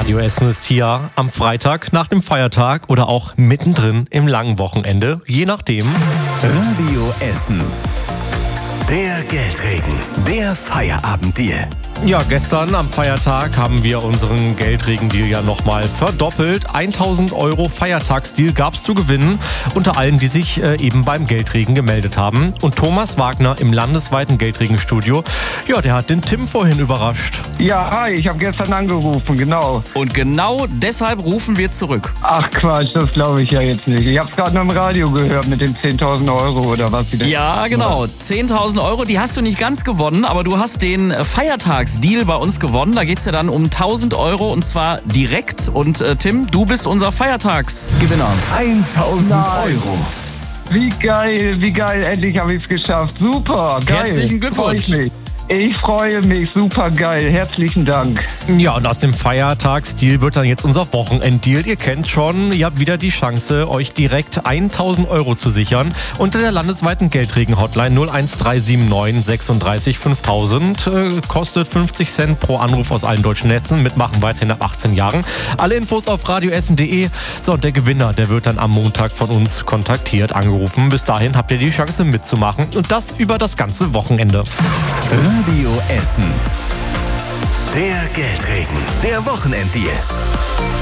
Radio Essen ist hier am Freitag nach dem Feiertag oder auch mittendrin im langen Wochenende, je nachdem. Radio Essen. Der Geldregen, der Feierabenddeal. Ja, gestern am Feiertag haben wir unseren Geldregen-Deal ja nochmal verdoppelt. 1.000 € Feiertagsdeal gab es zu gewinnen, unter allen, die sich eben beim Geldregen gemeldet haben. Und Thomas Wagner im landesweiten Geldregenstudio, ja, der hat den Tim vorhin überrascht. Ja, hi, ich habe gestern angerufen, genau. Und genau deshalb rufen wir zurück. Ach Quatsch, das glaube ich ja jetzt nicht. Ich habe es gerade noch im Radio gehört mit den 10.000 € oder was wieder. Ja, genau. 10.000 €, die hast du nicht ganz gewonnen, aber du hast den Feiertagsdeal bei uns gewonnen. Da geht es ja dann um 1.000 € und zwar direkt. Und Tim, du bist unser Feiertagsgewinner. 1.000 €. Wie geil, endlich habe ich es geschafft. Super, geil. Herzlichen Glückwunsch. Ich freue mich, super geil. Herzlichen Dank. Ja, und aus dem Feiertagsdeal wird dann jetzt unser Wochenenddeal. Ihr kennt schon, ihr habt wieder die Chance, euch direkt 1.000 € zu sichern. Unter der landesweiten Geldregen-Hotline 01379 36 5000. Kostet 50 Cent pro Anruf aus allen deutschen Netzen. Mitmachen weiterhin ab 18 Jahren. Alle Infos auf radioessen.de. So, und der Gewinner, der wird dann am Montag von uns kontaktiert, angerufen. Bis dahin habt ihr die Chance mitzumachen. Und das über das ganze Wochenende. Radio Essen. Der Geldregen, der Wochenenddeal.